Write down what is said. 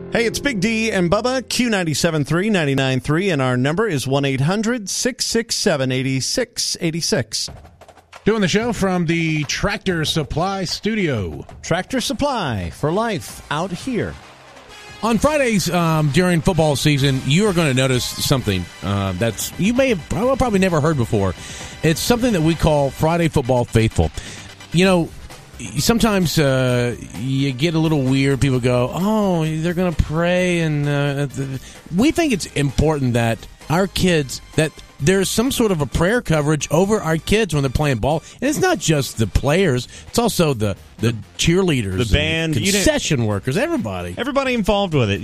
Hey, it's Big D and Bubba, Q97.3, 99.3, and our number is 1-800-667-8686. Doing the show from the Tractor Supply Studio. Tractor Supply for life out here. On Fridays during football season, you are going to notice something that's you may have probably never heard before. It's something that we call Friday Football Faithful. You know, sometimes you get a little weird. People go, oh, they're going to pray. And we think it's important that our kids, that there's some sort of a prayer coverage over our kids when they're playing ball. And it's not just the players. It's also the cheerleaders, the band, concession workers, everybody. Everybody involved with it.